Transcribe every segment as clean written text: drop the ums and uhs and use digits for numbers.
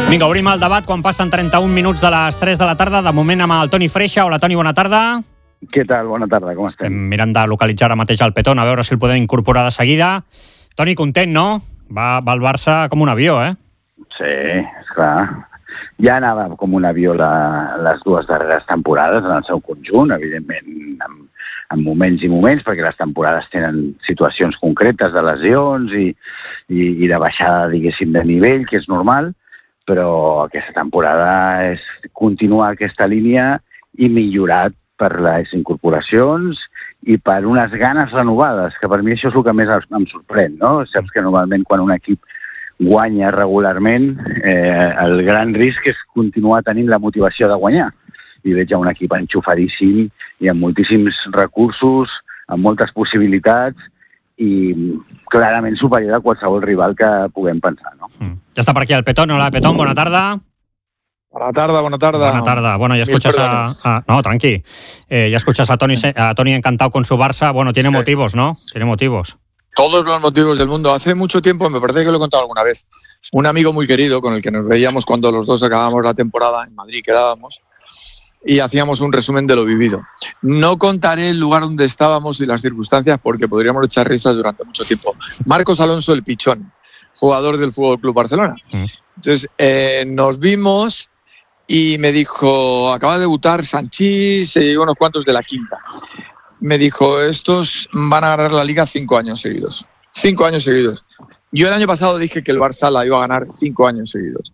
Vinga, obrim el debat quan passen 31 minuts de les 3 de la tarda. De moment amb el Toni Freixa. Hola, Toni, bona tarda. Què tal? Bona tarda, com estem? Estem mirant de localitzar ara mateix el Petón, a veure si el podem incorporar de seguida. Toni, content, no? Va el Barça com un avió, eh? Sí, esclar. Ja anava com un avió les dues darreres temporades en el seu conjunt, evidentment amb moments i moments, perquè les temporades tenen situacions concretes de lesions i de baixada, diguéssim, de nivell, que és normal, però aquesta temporada és continuar aquesta línia i millorat per les incorporacions i per unes ganes renovades, que per mi això és el que més em sorprèn, no? Saps que normalment quan un equip guanya regularment, el gran risc és continuar tenint la motivació de guanyar. I veig un equip enxufadíssim i amb moltíssims recursos, amb moltes possibilitats i clarament superior a qualsevol rival que puguem pensar, no? Ja està per aquí el Petón. Hola, Petón, bona tarda. Bona tarda. Bona tarda. Bueno, ya escuchas no, tranqui. Ya escuchas a Toni encantado con su Barça. Bueno, tiene motivos, ¿no? Tiene motivos. Todos los motivos del mundo. Hace mucho tiempo, me parece que lo he contado alguna vez, un amigo muy querido con el que nos veíamos cuando los dos acabábamos la temporada, en Madrid quedábamos, y hacíamos un resumen de lo vivido. No contaré el lugar donde estábamos y las circunstancias porque podríamos echar risas durante mucho tiempo. Marcos Alonso, el Pichón, jugador del Fútbol Club Barcelona. Entonces, nos vimos y me dijo, acaba de debutar Sanchís y unos cuantos de la quinta. Me dijo, estos van a ganar la Liga 5 años seguidos. 5 años seguidos. Yo el año pasado dije que el Barça la iba a ganar 5 años seguidos.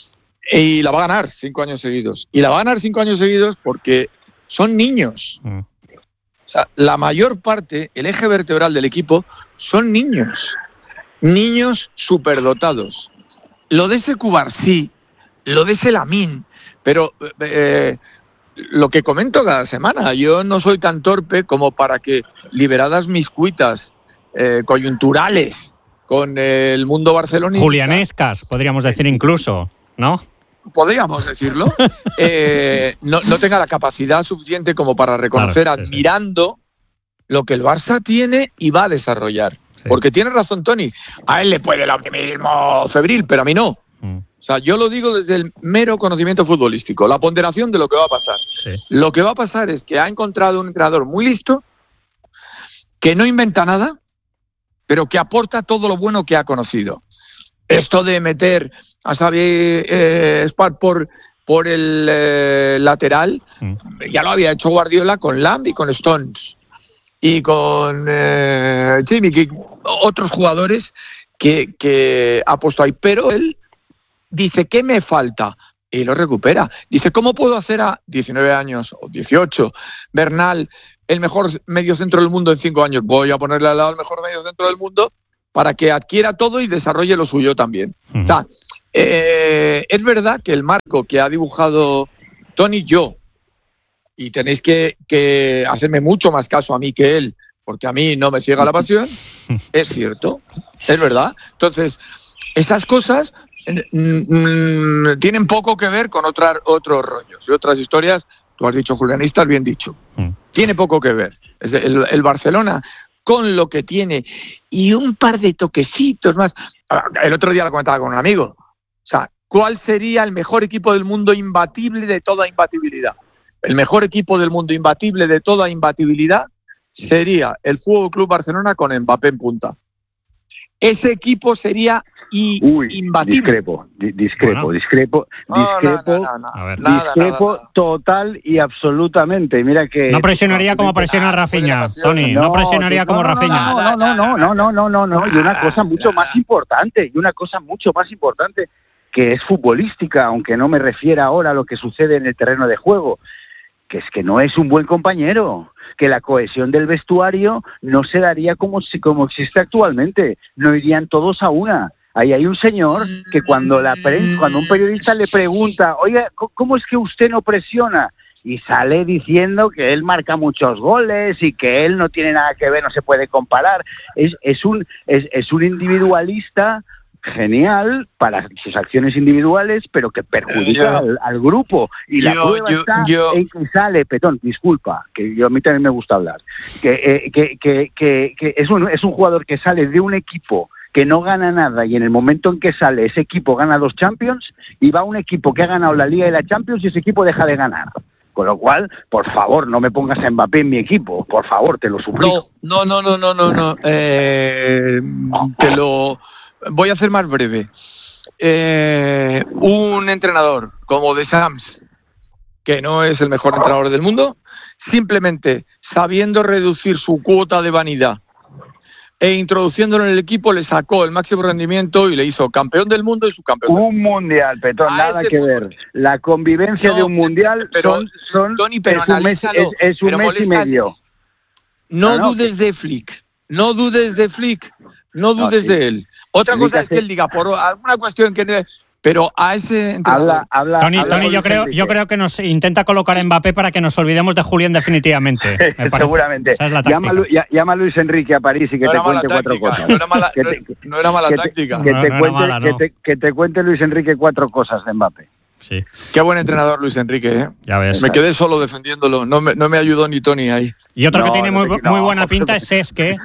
Y la va a ganar 5 años seguidos. Y la va a ganar 5 años seguidos porque son niños. O sea, la mayor parte, el eje vertebral del equipo, son niños. Niños superdotados. Lo de ese Cubarsí, lo de ese Lamine, pero lo que comento cada semana, yo no soy tan torpe como para que, liberadas mis cuitas coyunturales con el mundo barcelonista... Julianescas, podríamos decir incluso, ¿no? Podríamos decirlo. No tenga la capacidad suficiente como para reconocer, claro, admirando lo que el Barça tiene y va a desarrollar. Sí. Porque tiene razón Toni, a él le puede el optimismo febril, pero a mí no. O sea, yo lo digo desde el mero conocimiento futbolístico, la ponderación de lo que va a pasar. Sí. Lo que va a pasar es que ha encontrado un entrenador muy listo, que no inventa nada, pero que aporta todo lo bueno que ha conocido. Esto de meter a Xavi Espart por el lateral, ya lo había hecho Guardiola con Lamb y con Stones. Y con Jimmy, otros jugadores que ha puesto ahí. Pero él dice, ¿qué me falta? Y lo recupera. Dice, ¿cómo puedo hacer a 19 años o 18, Bernal, el mejor mediocentro del mundo en 5 años? Voy a ponerle al lado el mejor mediocentro del mundo para que adquiera todo y desarrolle lo suyo también. O sea, es verdad que el marco que ha dibujado Toni, yo, y tenéis que hacerme mucho más caso a mí que él, porque a mí no me ciega la pasión, es cierto, es verdad. Entonces, esas cosas tienen poco que ver con otros rollos y otras historias. Tú has dicho julianistas, bien dicho. Tiene poco que ver. El Barcelona, con lo que tiene y un par de toquecitos más. El otro día lo comentaba con un amigo. O sea, ¿cuál sería el mejor equipo del mundo imbatible de toda imbatibilidad? El mejor equipo del mundo imbatible de toda imbatibilidad sería el Fútbol Club Barcelona con Mbappé en punta. Ese equipo sería imbatible. Discrepo total y absolutamente. Y mira que no presionaría como presiona Rafinha, Toni. No presionaría como Rafinha. No. Y una cosa mucho más importante, que es futbolística, aunque no me refiera ahora a lo que sucede en el terreno de juego, que es que no es un buen compañero, que la cohesión del vestuario no se daría como existe actualmente, no irían todos a una. Ahí hay un señor que cuando un periodista le pregunta, oye, ¿cómo es que usted no presiona? Y sale diciendo que él marca muchos goles y que él no tiene nada que ver, no se puede comparar. Es un individualista genial para sus acciones individuales, pero que perjudica al grupo. Y la prueba está en que sale, Petón, disculpa, que a mí también me gusta hablar, que es un jugador que sale de un equipo que no gana nada y en el momento en que sale ese equipo gana 2 Champions y va un equipo que ha ganado la Liga y la Champions y ese equipo deja de ganar. Con lo cual, por favor, no me pongas a Mbappé en mi equipo, por favor, te lo suplico. No. Te lo voy a hacer más breve. Un entrenador como Deschamps, que no es el mejor entrenador del mundo, simplemente sabiendo reducir su cuota de vanidad e introduciéndolo en el equipo, le sacó el máximo rendimiento y le hizo campeón del mundo y subcampeón. Un mundial, Petón, nada que ver. La convivencia de un mundial son Tony, pero es un mes y medio. No dudes de Flick, no dudes de él. Otra cosa es que él diga, por alguna cuestión que... Pero a ese entrenador... Tony, yo creo que nos intenta colocar a Mbappé para que nos olvidemos de Julián definitivamente. Seguramente. Esa es la táctica. Llama a Luis Enrique a París y que te cuente 4 cosas. No era mala táctica. Que te cuente Luis Enrique 4 cosas de Mbappé. Sí. Qué buen entrenador Luis Enrique, ¿eh? Ya ves. Me quedé solo defendiéndolo. No me ayudó ni Tony ahí. Y otro que tiene muy buena pinta es Cesc, ¿eh?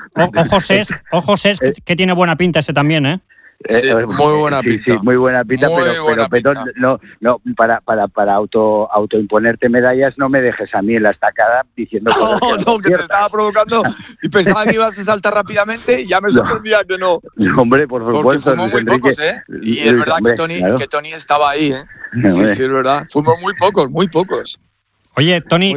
Ojo Cesc, que tiene buena pinta ese también, ¿eh? Sí, muy buena pinta. Sí, muy buena pinta, pero Petón, no, para autoimponerte medallas, no me dejes a mí en la estacada diciendo cosas que te estaba provocando y pensaba que ibas a saltar rápidamente y ya me sorprendía que no. Hombre, por supuesto. Fuimos muy pocos, ¿eh? Y es verdad que Tony estaba ahí, ¿eh? Sí, es verdad. Fuimos muy pocos. Oye, Tony,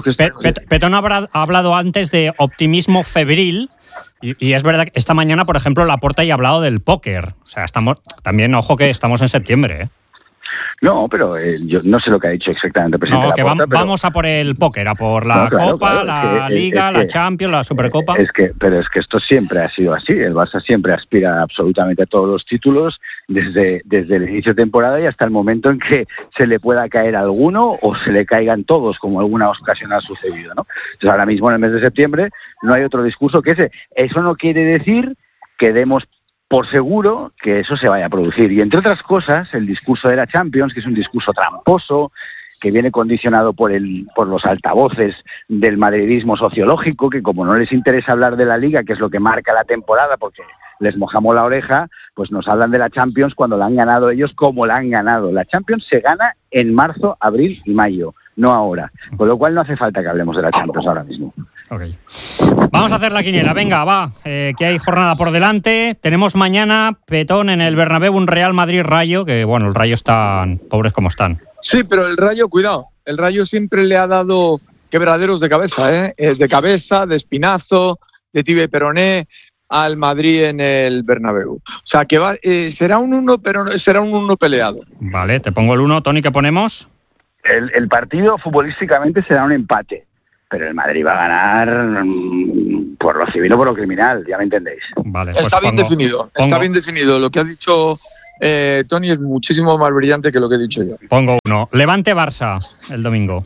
Petón ha hablado antes de optimismo febril. Y es verdad que esta mañana, por ejemplo, Laporta ya ha hablado del póker. O sea, también, ojo que estamos en septiembre, ¿eh? No, pero yo no sé lo que ha dicho exactamente el presidente Laporta. Vamos a por el póker, a por la Copa, la Liga, la Champions, la Supercopa. Pero es que esto siempre ha sido así. El Barça siempre aspira absolutamente a todos los títulos desde el inicio de temporada y hasta el momento en que se le pueda caer alguno o se le caigan todos, como alguna ocasión ha sucedido, ¿no? Entonces, ahora mismo en el mes de septiembre no hay otro discurso que ese. Eso no quiere decir que demos por seguro que eso se vaya a producir. Y entre otras cosas, el discurso de la Champions, que es un discurso tramposo, que viene condicionado por los altavoces del madridismo sociológico, que como no les interesa hablar de la Liga, que es lo que marca la temporada, porque les mojamos la oreja, pues nos hablan de la Champions cuando la han ganado ellos como la han ganado. La Champions se gana en marzo, abril y mayo, no ahora. Con lo cual no hace falta que hablemos de la Champions ahora mismo. Okay. Vamos a hacer la quiniela, venga, va, que hay jornada por delante. Tenemos mañana, Petón, en el Bernabéu, un Real Madrid-Rayo, que bueno, el Rayo están pobres como están. Sí, pero el Rayo, cuidado, el Rayo siempre le ha dado quebraderos de cabeza, de cabeza, de espinazo, de tibia y peroné al Madrid en el Bernabéu. O sea, que será un 1, pero será un 1 peleado. Vale, te pongo el 1, Tony, ¿qué ponemos? El partido futbolísticamente será un empate. Pero el Madrid va a ganar por lo civil o por lo criminal, ya me entendéis. Vale, está bien definido. Lo que ha dicho Tony es muchísimo más brillante que lo que he dicho yo. Pongo 1. Levante Barça el domingo.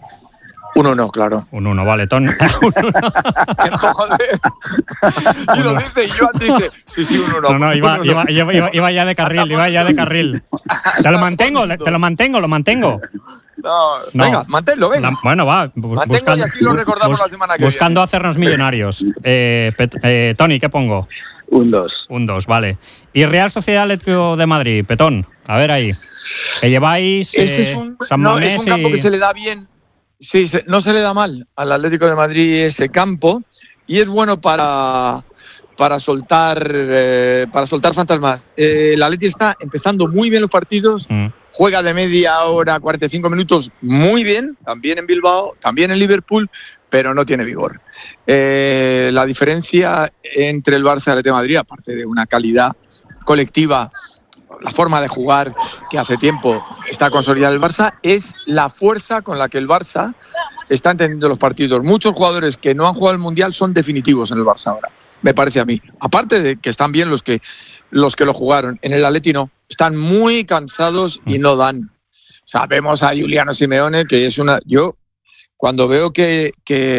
1-1, claro. 1-1, vale, Tony. Y lo dice, y Joan dice, sí, 1-1. No, iba ya de carril, Te lo mantengo. No. Venga, manténlo, venga. Bueno, va. Manténlo y así lo recordamos la semana que buscando viene. hacernos millonarios. Tony, ¿qué pongo? Un 2. Un 2, vale. ¿Y Real Sociedad Atlético de Madrid? Petón, a ver ahí. Que lleváis San Mamés es un campo que se le da bien. Sí, no se le da mal al Atlético de Madrid ese campo y es bueno para soltar fantasmas. El Atleti está empezando muy bien los partidos, juega de media hora, 45 minutos muy bien, también en Bilbao, también en Liverpool, pero no tiene vigor. La diferencia entre el Barça y el Atlético de Madrid, aparte de una calidad colectiva, la forma de jugar que hace tiempo está consolidada el Barça, es la fuerza con la que el Barça está entendiendo los partidos. Muchos jugadores que no han jugado el Mundial son definitivos en el Barça ahora, me parece a mí. Aparte de que están bien los que lo jugaron. En el Atleti no, están muy cansados y no dan. O sea, vemos a Giuliano Simeone, que es yo cuando veo que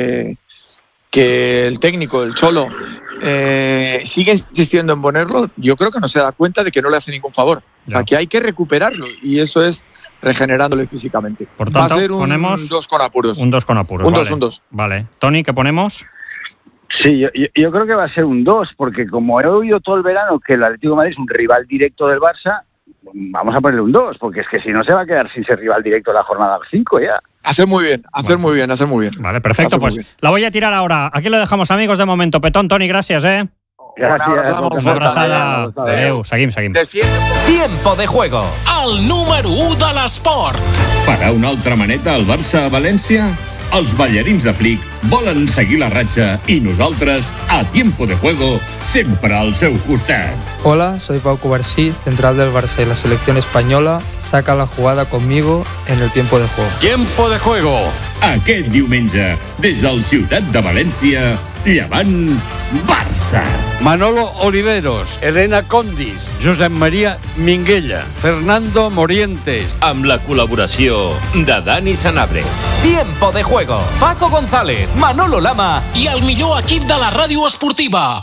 el técnico, el Cholo, sigue insistiendo en ponerlo, yo creo que no se da cuenta de que no le hace ningún favor. O sea, que hay que recuperarlo y eso es regenerándole físicamente. Por tanto, va a ser un 2 con apuros. Un 2 con apuros. Un vale. 2. Vale. Tony, ¿qué ponemos? Sí, yo creo que va a ser un 2, porque como he oído todo el verano que el Atlético de Madrid es un rival directo del Barça, vamos a ponerle un 2, porque es que si no se va a quedar sin ser rival directo la jornada 5 ya. Hacer muy bien. Vale, perfecto, pues la voy a tirar ahora. Aquí lo dejamos, amigos, de momento. Petón, Toni, gràcies, Gràcies. Una abraçada. Adéu, seguim. Tiempo de juego. El número 1 de l'esport. Farà una altra maneta al Barça a València? Els ballarins de Flick volen seguir la ratxa i nosaltres, a Tiempo de Juego, sempre al seu costat. Hola, soy Pau Cubarsí, central del Barça y la selección española. Saca la jugada conmigo en el Tiempo de Juego. Tiempo de juego. Aquest diumenge, des del Ciutat de València, Llevant Barça. Manolo Oliveros, Elena Condis, Josep Maria Minguella, Fernando Morientes. Amb la col·laboració de Dani Sanabria. Tiempo de juego. Paco González, Manolo Lama i el millor equip de la ràdio esportiva.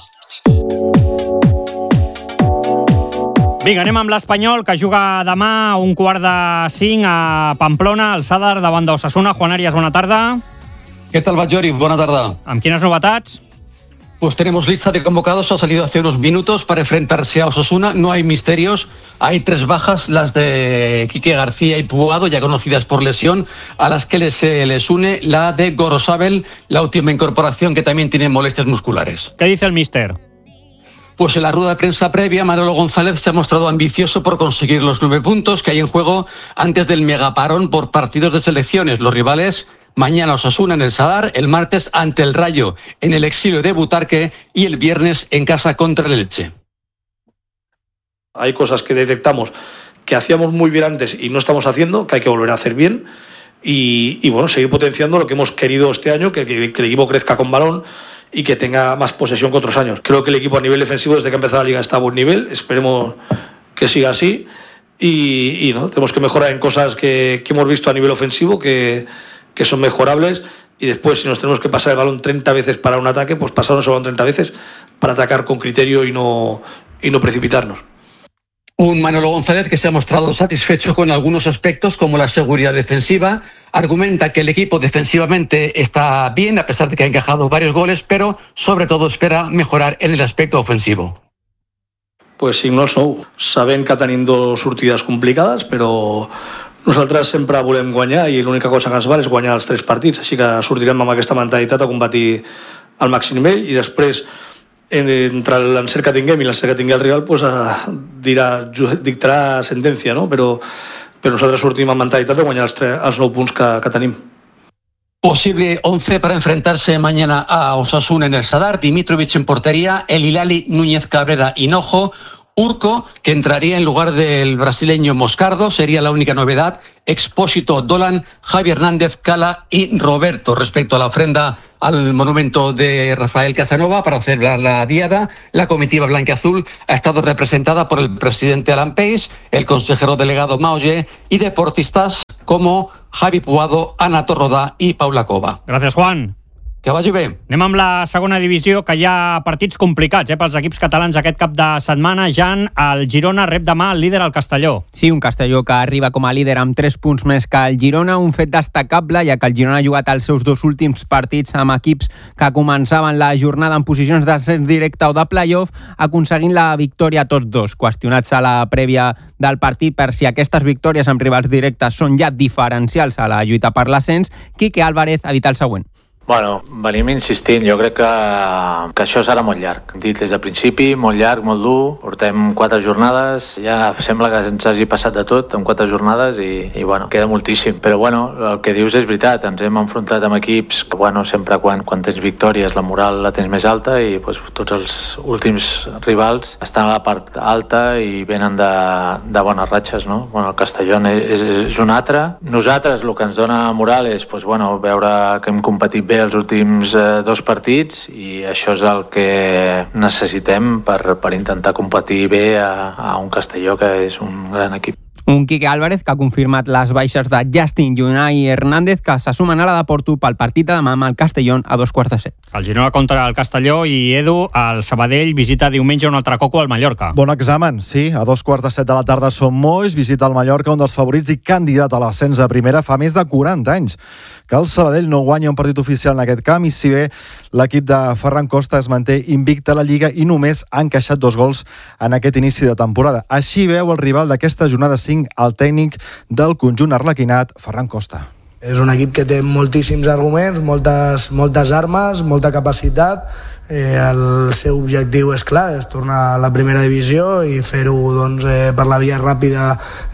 Vinga, anem amb l'Espanyol, que juga demà a 4:45 a Pamplona, al Sadar, davant d'Osasuna. Juan Arias, bona tarda. ¿Qué tal, Batllori? Buena tarde. Amb quines novetats? Pues tenemos lista de convocados, ha salido hace unos minutos para enfrentarse a Osasuna. No hay misterios, hay 3 bajas, las de Quique García y Puado, ya conocidas por lesión, a las que les une la de Gorosabel, la última incorporación que también tiene molestias musculares. ¿Qué dice el míster? Pues en la rueda de prensa previa, Manolo González se ha mostrado ambicioso por conseguir los 9 puntos que hay en juego antes del megaparón por partidos de selecciones. Los rivales: mañana Osasuna en el Sadar, el martes ante el Rayo en el exilio de Butarque y el viernes en casa contra el Elche. Hay cosas que detectamos que hacíamos muy bien antes y no estamos haciendo, que hay que volver a hacer bien y bueno, seguir potenciando lo que hemos querido este año, que el equipo crezca con balón y que tenga más posesión que otros años. Creo que el equipo a nivel defensivo desde que ha empezado la liga está a buen nivel, esperemos que siga así y no, tenemos que mejorar en cosas que hemos visto a nivel ofensivo que son mejorables, y después si nos tenemos que pasar el balón 30 veces para un ataque, pues pasarnos el balón 30 veces para atacar con criterio y no precipitarnos. Un Manolo González que se ha mostrado satisfecho con algunos aspectos como la seguridad defensiva. Argumenta que el equipo defensivamente está bien a pesar de que ha encajado varios goles, pero sobre todo espera mejorar en el aspecto ofensivo. Pues signos no. Sabem que tenim 2 sortides complicades, però nosaltres sempre volem guanyar i l'única cosa que ens val és guanyar els 3 partits, així que sortirem amb aquesta mentalitat a combatir al màxim nivell i després entre l'encert que tinguem i l'encert que tingui el rival pues, dictarà sentència, no? Però nosaltres sortim amb mentalitat de guanyar els 9 punts que tenim. Posible 11 para enfrentarse mañana a Osasuna en el Sadar: Dimitrovic en portería, El Hilali, Núñez Cabrera, Hinojo, Urco, que entraría en lugar del brasileño Moscardo, sería la única novedad, Expósito, Dolan, Javi Hernández, Cala y Roberto. Respecto a la ofrenda al monumento de Rafael Casanova para celebrar la diada, la comitiva blanquiazul ha estado representada por el presidente Alan Pace, el consejero delegado Maoye y deportistas como Javi Puado, Ana Torrodà i Paula Cova. Gràcies, Juan. Que vagi bé. Anem amb la segona divisió, que hi ha partits complicats pels equips catalans aquest cap de setmana. Jan, el Girona rep demà el líder, el Castelló. Sí, un Castelló que arriba com a líder amb 3 punts més que el Girona, un fet destacable, ja que el Girona ha jugat els seus 2 últims partits amb equips que començaven la jornada en posicions d'ascens directe o de play-off, aconseguint la victòria tots 2. Qüestionats a la prèvia del partit per si aquestes victòries amb rivals directes són ja diferencials a la lluita per l'ascens, Quique Álvarez ha dit el següent. Bueno, venim insistint, jo crec que això serà molt llarg. Hem dit des del principi, molt llarg, molt dur, portem 4 jornades, ja sembla que ens hagi passat de tot en 4 jornades i bueno, queda moltíssim. Però bueno, el que dius és veritat, ens hem enfrontat amb equips que bueno, sempre quan tens victòries la moral la tens més alta i pues, tots els últims rivals estan a la part alta i venen de bones ratxes, no? Bueno, el Castelló és un altre. Nosaltres el que ens dona moral és pues, bueno, veure que hem competit bé els últims 2 partits i això és el que necessitem per intentar competir bé a un Castelló que és un gran equip. Un Quique Álvarez que ha confirmat les baixes de Justin, Unai i Hernández, que se sumen a la de Porto pel partit de demà amb el Castellón a 2:15. El Girona contra el Castelló i Edu, el Sabadell visita diumenge un altre coco al Mallorca. Bon examen, sí. A 2:15 de la tarda són Moix, visita el Mallorca, un dels favorits i candidat a l'ascens a primera fa més de 40 anys. que el Sabadell no guanya un partit oficial en aquest camp, i si bé l'equip de Ferran Costa es manté invicte a la Lliga i només ha encaixat 2 gols en aquest inici de temporada. Així veu el rival d'aquesta jornada 5, el tècnic del conjunt arlequinat, Ferran Costa. És un equip que té moltíssims arguments, moltes armes, molta capacitat. El seu objectiu és clar, és tornar a la primera divisió i fer-ho per la via ràpida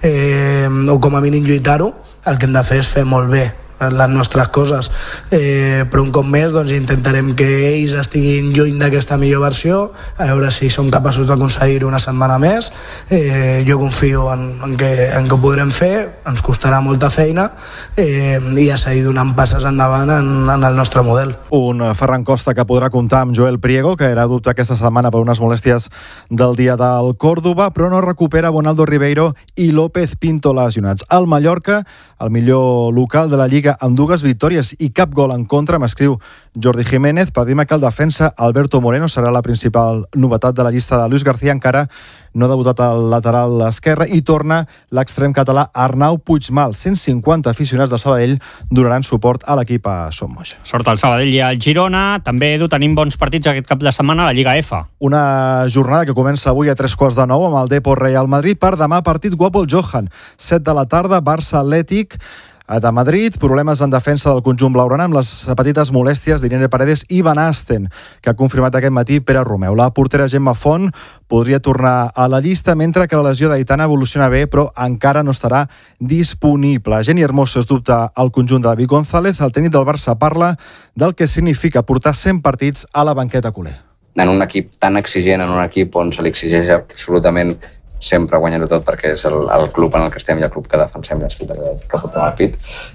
o com a mínim lluitar-ho. El que hem de fer és fer molt bé les nostres coses, però un cop més intentarem que ells estiguin lluny d'aquesta millor versió, a veure si som capaços d'aconseguir una setmana més. Jo confio en que ho podrem fer, ens costarà molta feina i a seguir donant passes endavant en el nostre model. Un Ferran Costa que podrà comptar amb Joel Priego, que era dubte aquesta setmana per unes molèsties del dia del Còrdova, però no recupera Bonaldo Ribeiro i López Pinto lesionats. El Mallorca, el millor local de la Lliga, amb 2 victòries i cap gol en contra, m'escriu Jordi Jiménez. Per dir-me que el defensa Alberto Moreno serà la principal novetat de la llista de Luis García, encara no ha debutat al lateral esquerre, i torna l'extrem català Arnau Puigmal. 150 aficionats del Sabadell donaran suport a l'equip a Son Moix. Sort al Sabadell i al Girona. També, Edu, tenim bons partits aquest cap de setmana a la Lliga F. Una jornada que comença avui a 9:15 amb el Depor Real Madrid. Per demà, partit guapo el Johan. 7 de la tarda, Barça Atlètic de Madrid. Problemes en defensa del conjunt blaugrana amb les petites molèsties d'Irene Paredes i Van Asten, que ha confirmat aquest matí Pere Romeu. La portera Gemma Font podria tornar a la llista, mentre que la lesió d'Aitana evoluciona bé, però encara no estarà disponible. Jenny Hermoso es dubta al conjunt de David González. El tècnic del Barça parla del que significa portar 100 partits a la banqueta culer. En un equip tan exigent, en un equip on se li exigeix absolutament sempre guanyar-ho tot, perquè és el club en el que estem i el club que defensem i que portem al pit,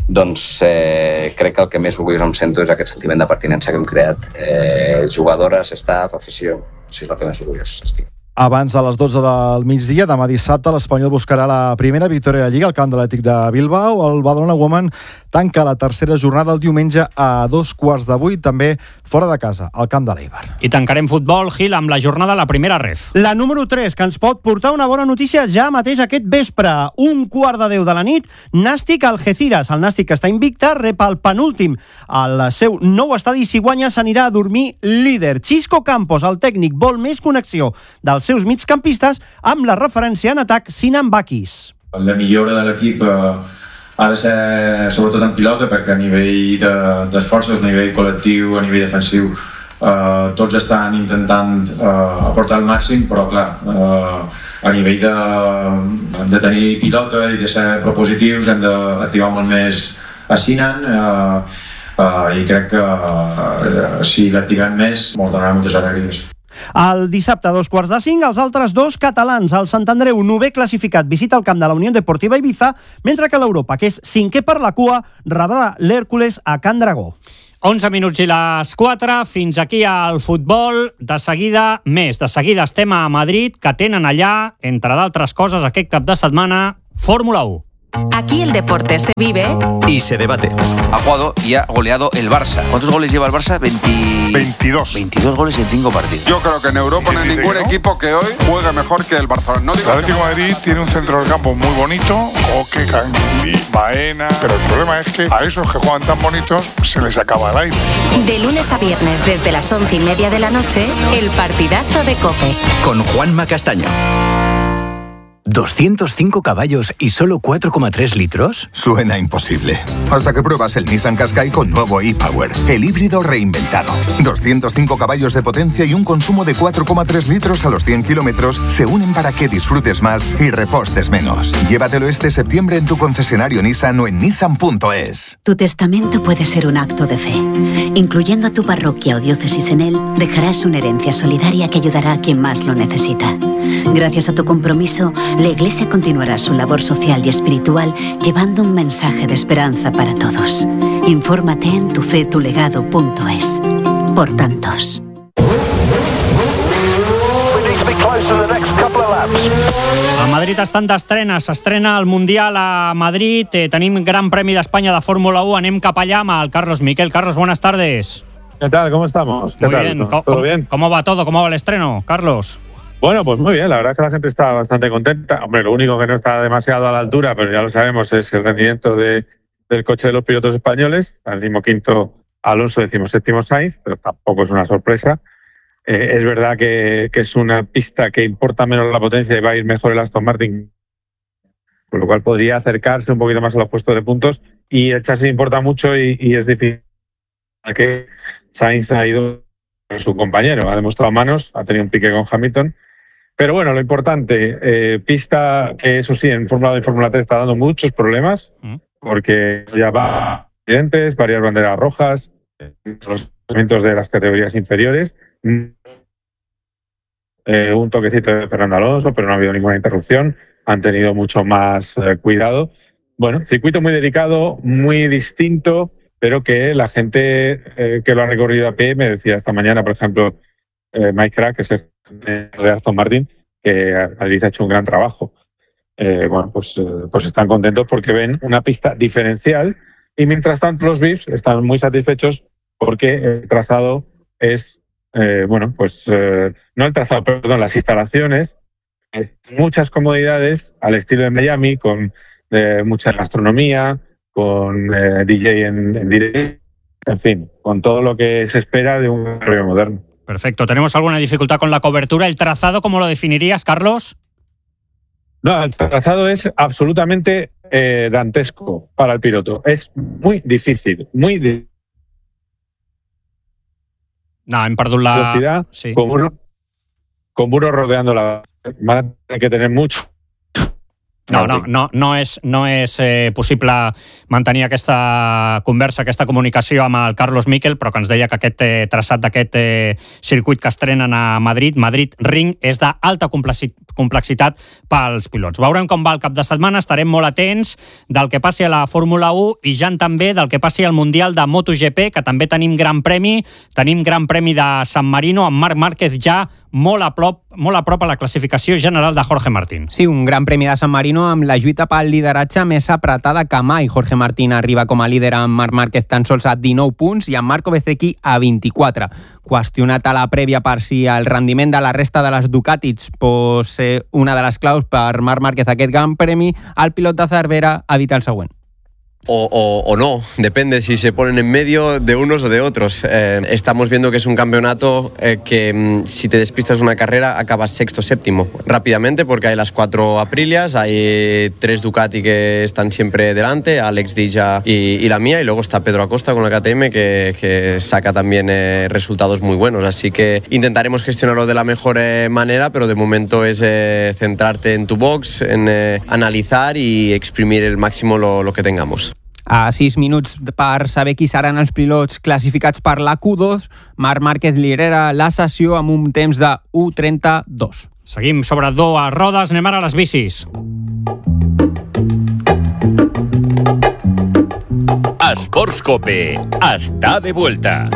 crec que el que més orgullós em sento és aquest sentiment de pertinença que hem creat. Jugadores, staff, afició, això és el que més orgullós estic. Abans de les 12 del migdia, demà dissabte, l'Espanyol buscarà la primera victòria de la Lliga al camp de l'Atlètic de Bilbao. El Badalona Women tanca la tercera jornada el diumenge a 7:15, també fora de casa, al camp de l'Eibar. I tancarem futbol, Gil, amb la jornada a la primera ref. La número 3, que ens pot portar una bona notícia ja mateix aquest vespre. 1:15 de la nit, Nàstic Algeciras. El Nàstic, que està invicte, rep el penúltim al seu nou estadi, i si guanya s'anirà a dormir líder. Xisco Campos, el tècnic, vol més connexió dels seus migcampistes amb la referència en atac Sinan Bakis. La millora de l'equip ha de ser sobretot en pilota, perquè a nivell d'esforços, a nivell col·lectiu, a nivell defensiu, tots estan intentant aportar el màxim, però clar, a nivell de tenir pilota i de ser propositius hem d'activar molt més a Sinan, i crec que si l'activem més ens donarà moltes alegries. El dissabte a 2:45, els altres 2 catalans. El Sant Andreu, 9è classificat, visita el camp de la Unió Deportiva Ibiza, mentre que l'Europa, que és 5è per la cua, rebrà l'Hèrcules a Can Dragó. 11 minuts i les 4, fins aquí al futbol. De seguida estem a Madrid, que tenen allà, entre d'altres coses, aquest cap de setmana, Fórmula 1. Aquí el deporte se vive y se debate. Ha jugado y ha goleado el Barça. ¿Cuántos goles lleva el Barça? 22. 22 goles en 5 partidos. Yo creo que en Europa no hay ningún equipo que hoy juegue mejor que el Barcelona. El Atlético de Madrid tiene un centro del campo muy bonito, Coque, Canguilí, Baena, pero el problema es que a esos que juegan tan bonitos se les acaba el aire. De lunes a viernes desde las 11:30 de la noche, el partidazo de COPE. Con Juanma Castaño. ¿205 caballos y solo 4,3 litros? Suena imposible. Hasta que pruebas el Nissan Qashqai con nuevo e-Power, el híbrido reinventado. 205 caballos de potencia y un consumo de 4,3 litros a los 100 kilómetros se unen para que disfrutes más y repostes menos. Llévatelo este septiembre en tu concesionario Nissan o en nissan.es. Tu testamento puede ser un acto de fe. Incluyendo a tu parroquia o diócesis en él, dejarás una herencia solidaria que ayudará a quien más lo necesita. Gracias a tu compromiso, la Iglesia continuará su labor social y espiritual llevando un mensaje de esperanza para todos. Infórmate en tufetulegado.es. Por tantos. A Madrid estan d'estrenes. S'estrena el Mundial a Madrid. Tenim Gran Premi d'Espanya de Fórmula 1. Anem cap allà amb el Carlos Miquel. Carlos, buenas tardes. ¿Qué tal? ¿Cómo estamos? Muy bien. ¿Todo bien? ¿Cómo va todo? ¿Cómo va el estreno, Carlos? Bueno, pues muy bien, la verdad es que la gente está bastante contenta. Hombre, lo único que no está demasiado a la altura, pero ya lo sabemos, es el rendimiento de del coche de los pilotos españoles, 15º Alonso, 17º Sainz, pero tampoco es una sorpresa. Es verdad que es una pista que importa menos la potencia y va a ir mejor el Aston Martin, con lo cual podría acercarse un poquito más a los puestos de puntos, y el chasis importa mucho y es difícil que Sainz ha ido con su compañero, ha demostrado manos, ha tenido un pique con Hamilton. Pero bueno, lo importante, pista que eso sí, en Fórmula 2 y Fórmula 3 está dando muchos problemas, porque ya va accidentes, varias banderas rojas, los lanzamientos de las categorías inferiores, un toquecito de Fernando Alonso, pero no ha habido ninguna interrupción, han tenido mucho más cuidado. Bueno, circuito muy delicado, muy distinto, pero que la gente que lo ha recorrido a pie me decía esta mañana, por ejemplo, Mike Crack, que es el de Aston Martin, que ha hecho un gran trabajo. Pues están contentos porque ven una pista diferencial, y mientras tanto los VIPs están muy satisfechos porque el trazado es, no el trazado, perdón, las instalaciones, muchas comodidades al estilo de Miami, con mucha gastronomía, con DJ en directo, en fin, con todo lo que se espera de un rally moderno. Perfecto. ¿Tenemos alguna dificultad con la cobertura? ¿El trazado cómo lo definirías, Carlos? No, el trazado es absolutamente dantesco para el piloto. Es muy difícil, muy difícil. No, hem perdut la velocidad, sí. Con burro rodeando la... Van a tener que tener mucho. No és possible mantenir aquesta conversa, aquesta comunicació amb el Carlos Miquel, però que ens deia que aquest traçat d'aquest circuit que estrenen a Madrid Ring, és d'alta complexitat pels pilots. Veurem com va el cap de setmana, estarem molt atents del que passi a la Fórmula 1 i ja també del que passi al Mundial de MotoGP, que també tenim gran premi de San Marino, amb Marc Márquez ja molt a prop a la classificació general de Jorge Martín. Sí, un gran premi de San Marino amb la lluita pel lideratge més apretada que mai. Jorge Martín arriba com a líder amb Marc Márquez tan sols a 19 punts i amb Marco Bezzecchi a 24. Qüestionat a la prèvia per si el rendiment de la resta de les Ducatis pot ser una de les claus per Marc Márquez aquest gran premi, el pilot de Cervera ha dit el següent. O no, depende si se ponen en medio de unos o de otros. Estamos viendo que es un campeonato que si te despistas una carrera acabas sexto, séptimo rápidamente, porque hay las 4 Aprilias, hay 3 Ducati que están siempre delante, Alex Dija y la mía, y luego está Pedro Acosta con la KTM que saca también resultados muy buenos, así que intentaremos gestionarlo de la mejor manera, pero de momento es centrarte en tu box, en analizar y exprimir el máximo lo que tengamos. A 6 minuts per saber qui seran els pilots classificats per la Q2, Marc Márquez lidera la sessió amb un temps de 1:32. Seguim sobre dues rodes, anem ara a les bicis. Esports Cope està de vuelta.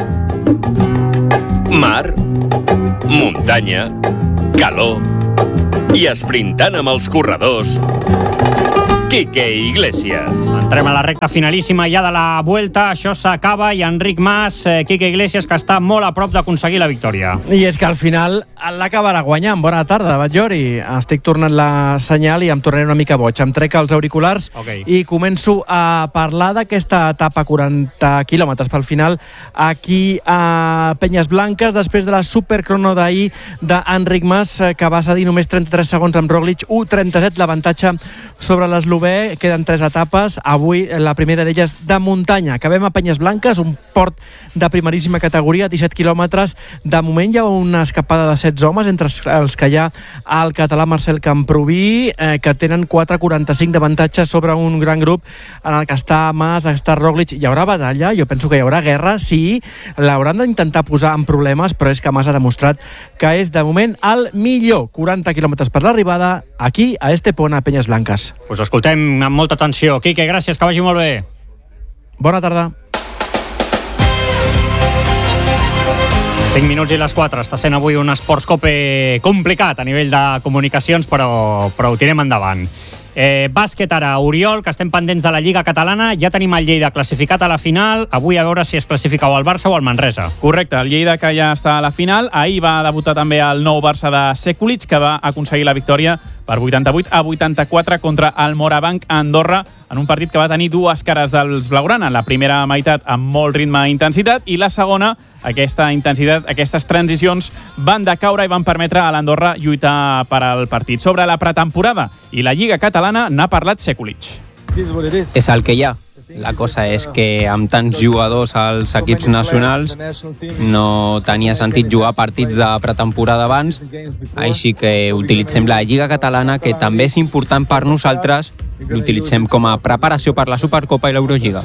Mar, muntanya, calor i esprintant amb els corredors, Quique Iglesias. Entrem a la recta finalíssima ja de la Vuelta, això s'acaba i Enric Mas, Quique Iglesias, que està molt a prop d'aconseguir la victòria. I és que al final l'acabarà guanyant. Bona tarda, Batllori. Estic tornant la senyal i em tornaré una mica boig. Em trec els auriculars i començo a parlar d'aquesta etapa 40 quilòmetres pel final aquí a Penyes Blanques, després de la supercrono d'ahir d'Enric Mas, que va cedir només 33 segons amb Roglic, 1:37 l'avantatge sobre l'eslovè. Queden 3 etapes, avui la primera d'elles de muntanya. Acabem a Penyes Blanques, un port de primeríssima categoria, 17 quilòmetres. De moment hi ha una escapada de 16 homes, entre els que hi ha el català Marcel Camproví, que tenen 4:45 d'avantatge sobre un gran grup en el que està Mas, està Roglic. Hi haurà batalla, jo penso que hi haurà guerra, sí, l'hauran d'intentar posar en problemes, però és que Mas ha demostrat que és de moment el millor. 40 quilòmetres per l'arribada, aquí a Estepona, a Penyes Blanques. Pues escoltem amb molta atenció. Quique, gràcies, que vagi molt bé. Bona tarda. 5 minuts i les 4. Està sent avui un Esports Cope complicat a nivell de comunicacions, però ho tirem endavant. Bàsquet ara, Oriol, que estem pendents de la Lliga Catalana. Ja tenim el Lleida classificat a la final. Avui a veure si es classifica o el Barça o el Manresa. Correcte, el Lleida que ja està a la final. Ahir va debutar també el nou Barça de Sekulic, que va aconseguir la victòria per 88-84 contra el Morabanc Andorra, en un partit que va tenir dues cares dels blaugrana. La primera meitat amb molt ritme i intensitat, i la segona, aquesta intensitat, aquestes transicions van decaure i van permetre a l'Andorra lluitar per al partit. Sobre la pretemporada i la Lliga Catalana n'ha parlat Sekulic. És el que hi ha. La cosa és que amb tants jugadors als equips nacionals no tenia sentit jugar partits de pretemporada abans, així que utilitzem la Lliga Catalana, que també és important per nosaltres, l'utilitzem com a preparació per la Supercopa i l'Eurolliga.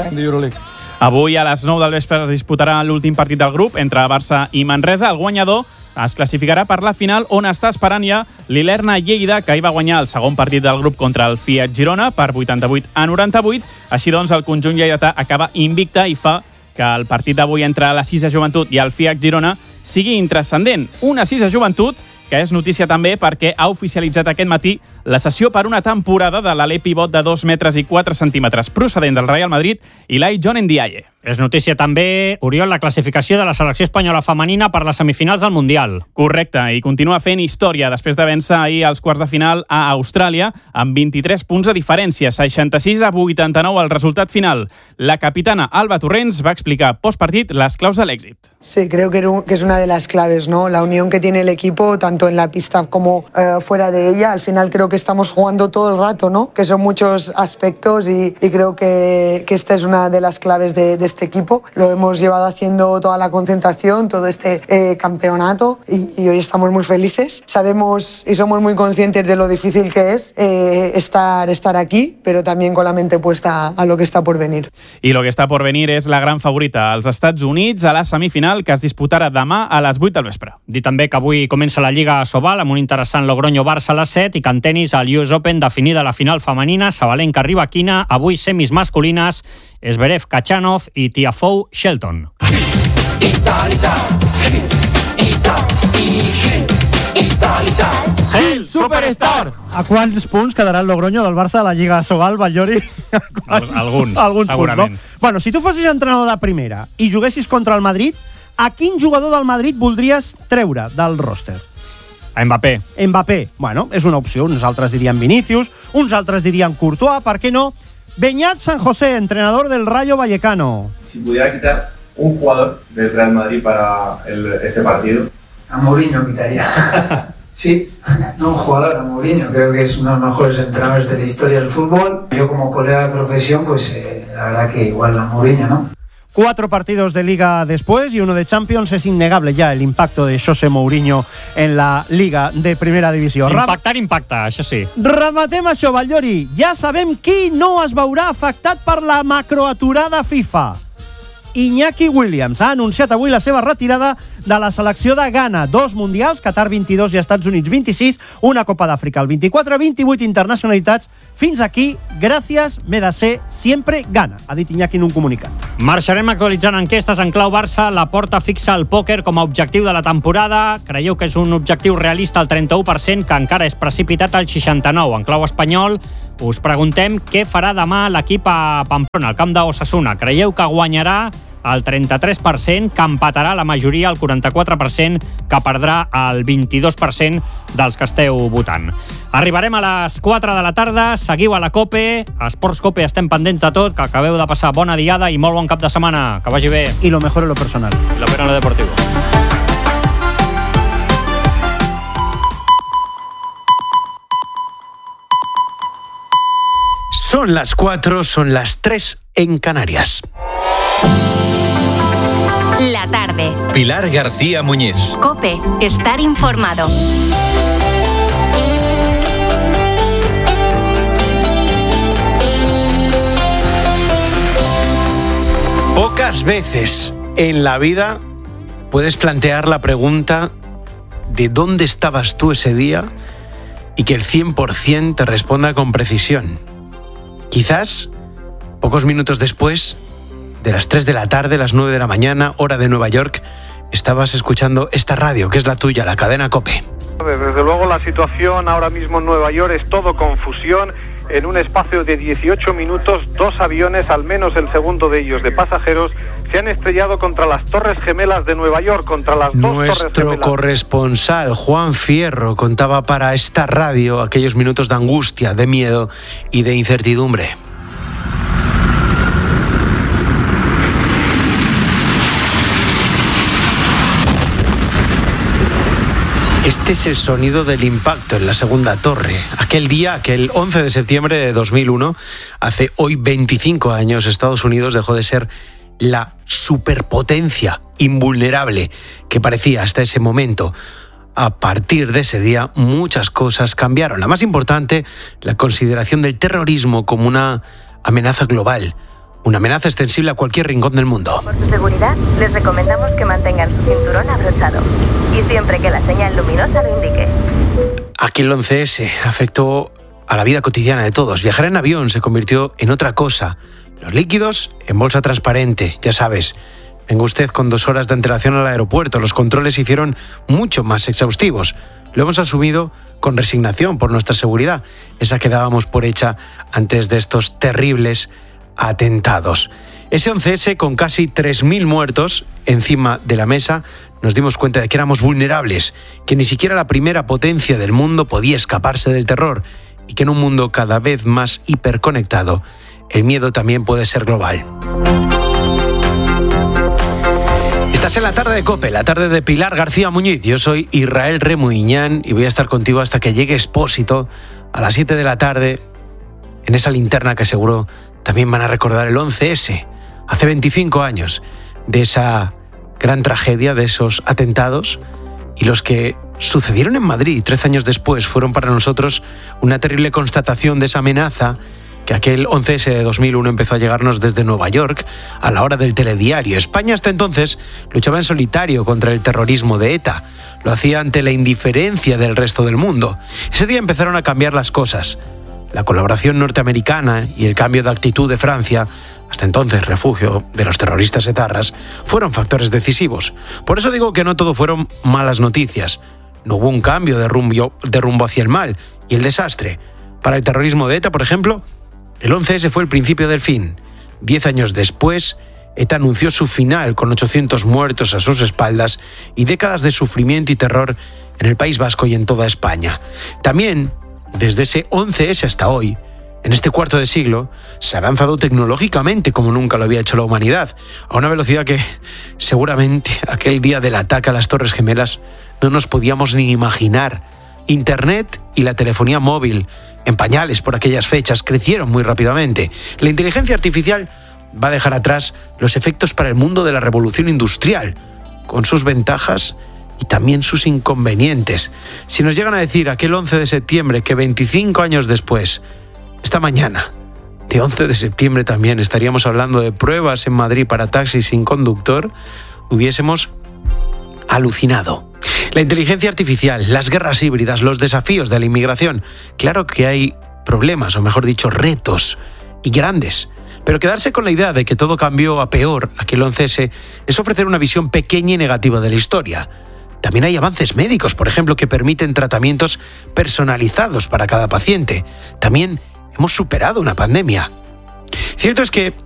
Avui a les 9 del vespre es disputarà l'últim partit del grup entre Barça i Manresa. El guanyador es classificarà per la final, on està esperant ja l'Ilerna Lleida, que ahir va guanyar el segon partit del grup contra el Fiat Girona per 88-98. Així doncs, el conjunt lleidatà acaba invicte i fa que el partit d'avui entre la Sisa Joventut i el Fiat Girona sigui intranscendent. Una Sisa Joventut que és notícia també perquè ha oficialitzat aquest matí la cessió per una temporada de l'alè pivot de 2 metres i 4 centímetres procedent del Real Madrid, Ilai John Ndiaye. És notícia també, Oriol, la classificació de la selecció espanyola femenina per les semifinals del Mundial. Correcte, i continua fent història després de vèncer ahir als quarts de final a Austràlia amb 23 punts de diferència, 66-89 el resultat final. La capitana Alba Torrents va explicar postpartit les claus de l'èxit. Sí, creo que es una de las claves, ¿no? La unión que tiene el equipo, tanto en la pista como fuera de ella. Al final creo que estamos jugando todo el rato, ¿no? Que son muchos aspectos y creo que esta es una de las claves de este equipo. Lo hemos llevado haciendo toda la concentración, todo este campeonato y hoy estamos muy felices. Sabemos y somos muy conscientes de lo difícil que es estar aquí, pero también con la mente puesta a lo que está por venir. I lo que està por venir és la gran favorita, els Estats Units, a la semifinal que es disputarà demà a les 8 del vespre. Dir també que avui comença la Lliga Sobal amb un interessant Logroño-Barça a les 7 i que en tenis al US Open definida la final femenina, Sabalenka-Rybakina, avui semis masculines, Zverev-Kachanov i Tiafoe-Shelton. Gil, Superstar! A quants punts quedarà el Logroño del Barça a la Lliga Sobal, Batllori? Alguns Punts, segurament. no? Bueno, si tu fossis entrenador de primera i juguessis contra el Madrid, a quin jugador del Madrid voldries treure del roster? A Mbappé. Mbappé, bueno, és una opció. Uns altres dirien Vinícius, uns altres dirien Courtois, per què no? Beñat San José, entrenador del Rayo Vallecano. Si pudiera quitar un jugador del Real Madrid para este partido, a Mourinho quitaría. Sí, no un jugador, a Mourinho. Creo que es uno de los mejores entrenadores de la historia del fútbol. Yo como colega de profesión, pues la verdad que igual a Mourinho, ¿no? 4 partidos de Liga después y uno de Champions. Es innegable ya el impacto de José Mourinho en la Liga de Primera Divisió. Impacta, això sí. Rematem això, Batllori. Ja sabem qui no es veurà afectat per la macroaturada FIFA. Iñaki Williams ha anunciat avui la seva retirada de la selecció de Ghana. 2 mundials, Qatar 22 i Estats Units 26, una Copa d'Àfrica el 24, 28 internacionalitats. Fins aquí, gràcies, m'he de ser sempre Ghana, ha dit Iñaki en un comunicat. Marxarem actualitzant enquestes en clau Barça. La Porta fixa el pòquer com a objectiu de la temporada. Creieu que és un objectiu realista al 31%, que encara és precipitat al 69%. En clau espanyol, us preguntem què farà demà l'equip a Pamplona, al camp d'Osasuna. Creieu que guanyarà el 33%, que empatarà la majoria, el 44%, que perdrà el 22% dels que esteu votant. Arribarem a les 4 de la tarda, seguiu a la COPE, a Esports COPE estem pendents de tot, que acabeu de passar bona diada i molt bon cap de setmana, que vagi bé. I lo mejor en lo personal. I lo peor en lo deportivo. Son las 4, son las 3 en Canarias. La tarde. Pilar García Muñiz. COPE. Estar informado. Pocas veces en la vida puedes plantear la pregunta de dónde estabas tú ese día y que el 100% te responda con precisión. Quizás, pocos minutos después de las 3 de la tarde, las 9 de la mañana, hora de Nueva York, estabas escuchando esta radio, que es la tuya, la cadena COPE. Desde luego la situación ahora mismo en Nueva York es todo confusión en un espacio de 18 minutos, 2 aviones, al menos el segundo de ellos de pasajeros, se han estrellado contra las Torres Gemelas de Nueva York, contra las dos Torres Gemelas. Nuestro corresponsal, Juan Fierro, contaba para esta radio aquellos minutos de angustia, de miedo y de incertidumbre. Este es el sonido del impacto en la segunda torre. Aquel día, aquel 11 de septiembre de 2001, hace hoy 25 años, Estados Unidos dejó de ser la superpotencia invulnerable que parecía hasta ese momento. A partir de ese día, muchas cosas cambiaron. La más importante, la consideración del terrorismo como una amenaza global. Una amenaza extensible a cualquier rincón del mundo. Por su seguridad, les recomendamos que mantengan su cinturón abrochado y siempre que la señal luminosa lo indique. Aquel 11S afectó a la vida cotidiana de todos. Viajar en avión se convirtió en otra cosa. Los líquidos en bolsa transparente, ya sabes. Venga usted con 2 horas de antelación al aeropuerto. Los controles se hicieron mucho más exhaustivos. Lo hemos asumido con resignación por nuestra seguridad, esa que dábamos por hecha antes de estos terribles atentados. Ese 11S con casi 3.000 muertos encima de la mesa, nos dimos cuenta de que éramos vulnerables, que ni siquiera la primera potencia del mundo podía escaparse del terror y que en un mundo cada vez más hiperconectado, el miedo también puede ser global. Estás en la tarde de COPE, la tarde de Pilar García Muñiz. Yo soy Israel Remuiñán y voy a estar contigo hasta que llegue Expósito a las 7 de la tarde en esa linterna que seguro también van a recordar el 11S, hace 25 años, de esa gran tragedia, de esos atentados, y los que sucedieron en Madrid 13 años después fueron para nosotros una terrible constatación de esa amenaza que aquel 11S de 2001 empezó a llegarnos desde Nueva York a la hora del telediario. España hasta entonces luchaba en solitario contra el terrorismo de ETA. Lo hacía ante la indiferencia del resto del mundo. Ese día empezaron a cambiar las cosas. La colaboración norteamericana y el cambio de actitud de Francia, hasta entonces refugio de los terroristas etarras, fueron factores decisivos. Por eso digo que no todo fueron malas noticias. No hubo un cambio de rumbo hacia el mal y el desastre. Para el terrorismo de ETA, por ejemplo, el 11S fue el principio del fin. 10 años después, ETA anunció su final con 800 muertos a sus espaldas y décadas de sufrimiento y terror en el País Vasco y en toda España. También, desde ese 11S hasta hoy, en este cuarto de siglo, se ha avanzado tecnológicamente como nunca lo había hecho la humanidad, a una velocidad que seguramente aquel día del ataque a las Torres Gemelas no nos podíamos ni imaginar. Internet y la telefonía móvil, en pañales por aquellas fechas, crecieron muy rápidamente. La inteligencia artificial va a dejar atrás los efectos para el mundo de la revolución industrial, con sus ventajas y también sus inconvenientes. Si nos llegan a decir aquel 11 de septiembre que 25 años después, esta mañana, de 11 de septiembre también, estaríamos hablando de pruebas en Madrid para taxis sin conductor, hubiésemos alucinado. La inteligencia artificial, las guerras híbridas, los desafíos de la inmigración. Claro que hay problemas, o mejor dicho, retos, y grandes. Pero quedarse con la idea de que todo cambió a peor aquel 11S es ofrecer una visión pequeña y negativa de la historia. También hay avances médicos, por ejemplo, que permiten tratamientos personalizados para cada paciente. También hemos superado una pandemia. Cierto es que